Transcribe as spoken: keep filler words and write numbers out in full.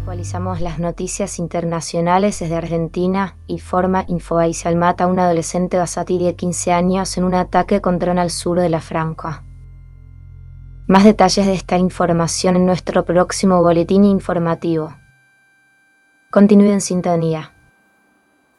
Actualizamos las noticias internacionales desde Argentina. Informa Infobae mata a un adolescente basatí de quince años en un ataque con dron al sur de la Franca. Más detalles de esta información en nuestro próximo boletín informativo. Continúe en sintonía.